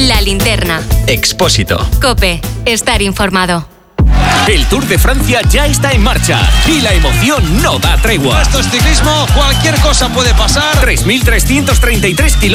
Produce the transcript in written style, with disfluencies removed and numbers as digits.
La Linterna. Expósito. COPE. Estar informado. El Tour de Francia ya está en marcha y la emoción no da tregua. Esto es ciclismo, cualquier cosa puede pasar. 3.333 kilómetros.